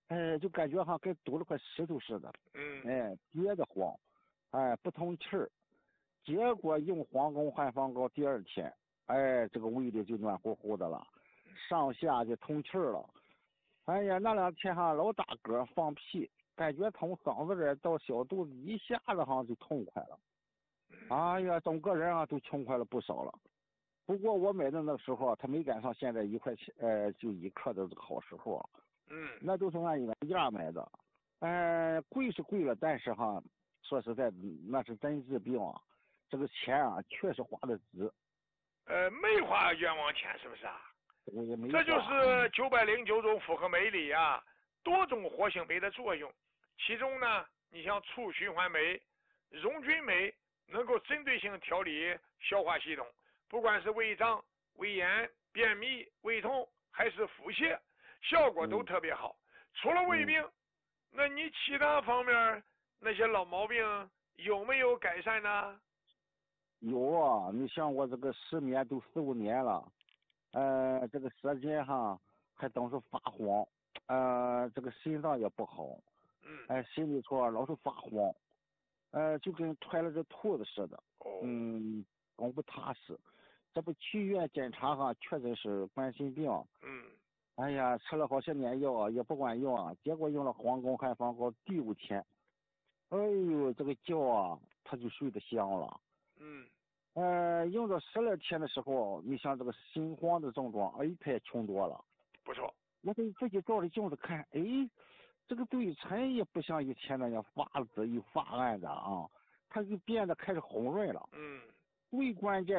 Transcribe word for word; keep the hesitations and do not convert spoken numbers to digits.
哎，就感觉哈跟堵了块石头似的。 嗯。 哎，憋得慌，哎，不通气儿。结果用黄宫汉方膏，第二天，哎，这个胃里就暖乎乎的了，上下就通气儿了。哎呀，那两天哈老打嗝放屁，感觉从嗓子眼到小肚子一下子哈就痛快了。哎呀，整个人啊都轻快了不少了。不过我买的那个时候，他没赶上现在一块钱，呃，就一克的这个好时候。 嗯， 那都是按原价买的，呃，贵是贵了，但是哈，说实在，那是真治病啊，这个钱啊，确实花的值。 呃，没花冤枉钱，是不是啊？ 我也没这就花。 是九百零九种复合酶里啊，多种活性酶的作用。其中呢，你像促循环酶、溶菌酶，能够针对性调理消化系统，不管是胃胀、胃炎、便秘、胃痛，还是腹泻，效果都特别好。嗯、除了胃病，嗯、那你其他方面那些老毛病有没有改善呢？ 有啊，你像我这个失眠都四五年了，呃，这个舌尖哈还总是发黄，呃，这个心脏也不好， 嗯， 哎、呃，心里头老是发慌，呃，就跟揣了只兔子似的， 哦、 嗯，总不踏实。这不去医院检查哈，确诊是冠心病。 嗯， 哎呀，吃了好些年药啊，也不管用啊，结果用了黄宫汉方膏，第五天，哎呦，这个觉啊，他就睡得香了。 嗯， 呃，用了十来天的时候，你像这个心慌的症状，哎，他也轻多了。 不错。 我给自己照着镜子看，哎，这个嘴唇也不像以前那样发紫又发暗的啊，它就变得开始红润了。 嗯， 最关键